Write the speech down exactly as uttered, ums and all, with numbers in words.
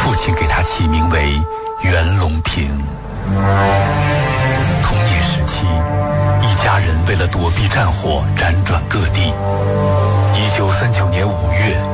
父亲给他起名为袁隆平。童年时期，一家人为了躲避战火，辗转各地。一九三九年五月，